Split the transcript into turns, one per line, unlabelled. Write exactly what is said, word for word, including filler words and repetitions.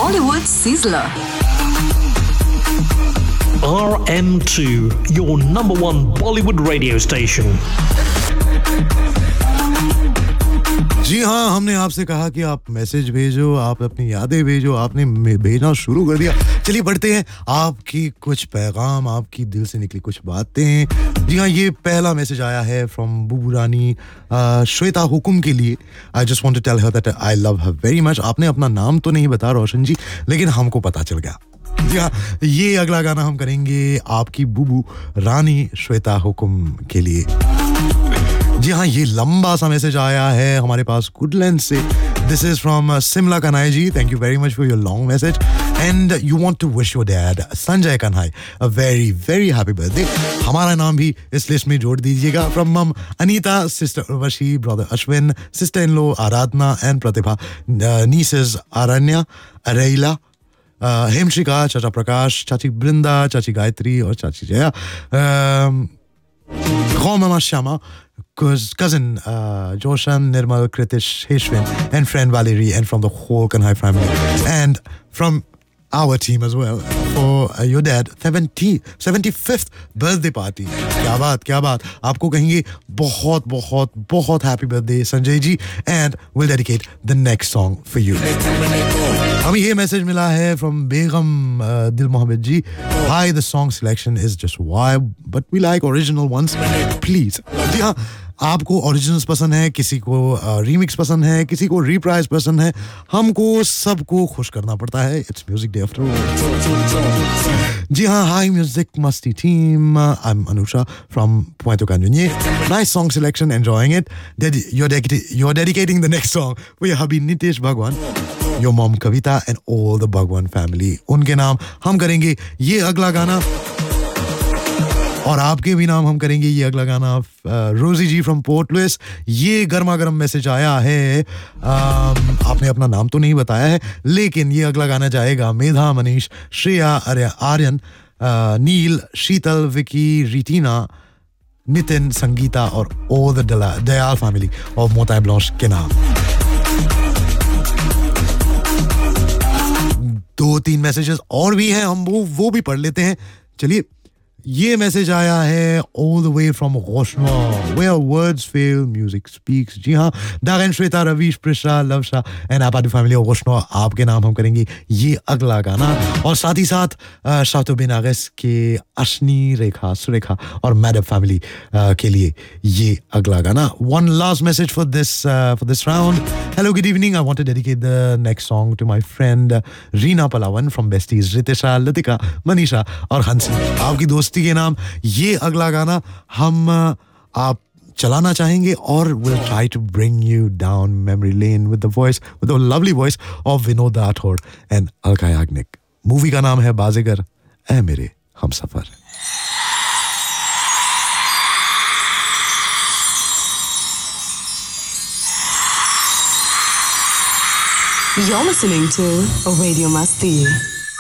Bollywood Sizzler.
R M two, your number one Bollywood radio station.
जी हाँ, हमने आपसे कहा कि आप मैसेज भेजो, आप अपनी यादें भेजो, आपने भेजना शुरू कर दिया। चलिए बढ़ते हैं, आपकी कुछ पैगाम, आपकी दिल से निकली कुछ बातें। जी हाँ, ये पहला मैसेज आया है फ्रॉम बुबू रानी श्वेता हुकुम के लिए। I just want to tell her that I love her very much. आपने अपना नाम तो नहीं बताया रोशन जी, लेकिन हमको पता चल गया। जी हाँ, ये अगला गाना हम करेंगे आपकी बुबू रानी श्वेता हुकुम के लिए। जी हाँ, ये लंबा सा मैसेज आया है हमारे पास गुडलैंड से। This is from Simla Kanhai ji, thank you very much for your long message and you want to wish your dad Sanjay Kanhai a very very happy birthday. हमारा नाम भी इस लिस्ट में जोड़ दीजिएगा। फ्रॉम मम Anita, sister Urvashi, brother Ashwin, sister in law Aradhana and Pratibha, nieces आरण्या, अरेला, हेमशिका, चाचा प्रकाश, चाची बृंदा, चाची गायत्री और चाची Jaya, Mama Shama, cousin uh, Joshan, Nirmal, Kritish, Heshwin, and friend Valerie, and from the whole Kanhai family, and from our team as well for uh, your dad seventy-fifth birthday party. क्या बात क्या बात, आपको कहेंगे बहुत बहुत बहुत happy birthday Sanjay ji, and we'll dedicate the next song for you. हमें ये मैसेज मिला है from बेगम uh, दिल मोहम्मद जी. Hi, the song selection is just wild, but we like original ones. Please. जी हाँ, आपको ओरिजिनल्स पसंद है, किसी को रीमिक्स पसंद है, किसी को रीप्राइज पसंद है, हमको सबको खुश करना पड़ता है. It's music day after all. जी हाँ, हाई म्यूजिक मस्ती team, I am Anusha from Puerto Cañuñe. Nice song selection, enjoying it. Dedi- you're, dedica- you're dedicating the next song for your hubby Nitesh Bhagwan, your mom Kavita and all the Bhagwan family. उनके नाम हम करेंगे ये अगला गाना, और आपके भी नाम हम करेंगे ये अगला गाना. रोजी जी फ्रॉम पोर्ट लुइस, ये गर्मा गर्म मैसेज आया है. um, आपने अपना नाम तो नहीं बताया है, लेकिन ये अगला गाना जाएगा मेधा, मनीष, श्रेया, आर्यन, uh, नील, शीतल, विकी, रिटीना, नितिन, संगीता और all the Dayal family of मोताय blush के नाम. दो तीन मैसेजेस और भी हैं, हम वो वो भी पढ़ लेते हैं. चलिए, ये मैसेज आया है all the way from Roshna, where words fail, music speaks. जी हाँ, दागन, Shweta, Ravish, Prisha, Lavsha and आपादू family of Roshna, आपके नाम हम करेंगे ये अगला गाना. और साथ ही साथ शातु बिन आगस के अशनी, रेखा, सुरेखा और मैडम फैमिली के लिए ये अगला गाना. One last message for this uh, for this round. Hello, good evening. I want to dedicate the next song to my friend uh, Reena Palawan from Besties, Ritisha, Latika, Manisha और हंसी. आपकी दोस्ती के नाम ये अगला गाना हम आप चलाना चाहेंगे, और we'll try to bring you down memory lane with the voice, with the lovely voice of Vinod Rathod and Alka Yagnik. Movie का नाम है बाजीगर, ऐ मेरे Humsafar.
You're listening to Radio Masti.